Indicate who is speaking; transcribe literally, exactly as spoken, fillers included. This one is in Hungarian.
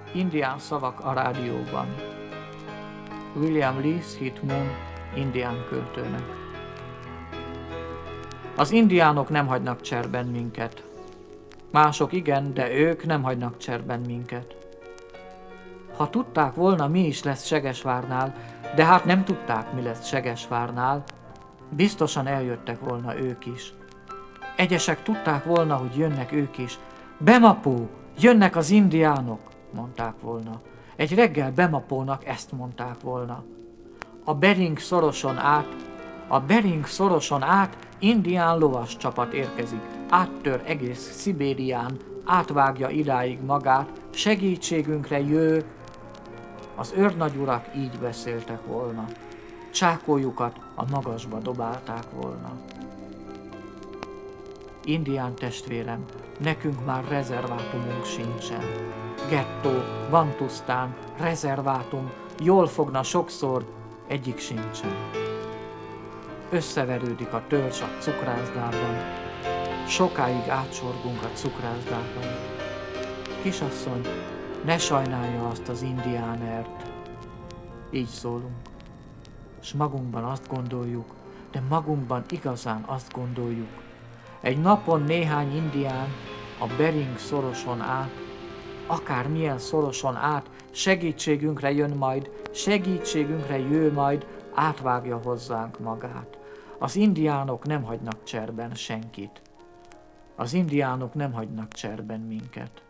Speaker 1: Indián szavak a rádióban. William Lees Hit Moon indián költőnek. Az indiánok nem hagynak cserben minket. Mások igen, de ők nem hagynak cserben minket. Ha tudták volna, mi is lesz Segesvárnál, de hát nem tudták, mi lesz Segesvárnál, biztosan eljöttek volna ők is. Egyesek tudták volna, hogy jönnek ők is. Bemapó, jönnek az indiánok, mondták volna. Egy reggel Bemapónak ezt mondták volna. A Bering szoroson át, a Bering szoroson át indián lovas csapat érkezik, áttör egész Szibérián, átvágja idáig magát, segítségünkre jő. Az őrnagyurak így beszéltek volna. Csákójukat a magasba dobálták volna. Indián testvérem, nekünk már rezervátumunk sincsen. Gettó, Bantusztán, rezervátum, jól fogna sokszor, egyik sincsen. Összeverődik a törzs a cukrászdában, sokáig átsorgunk a cukrászdában. Kisasszony, ne sajnálja azt az indiánert. Így szólunk, s magunkban azt gondoljuk, de magunkban igazán azt gondoljuk. Egy napon néhány indián a Bering szoroson át, akármilyen szoroson át, segítségünkre jön majd, segítségünkre jő majd, átvágja hozzánk magát. Az indiánok nem hagynak cserben senkit. Az indiánok nem hagynak cserben minket.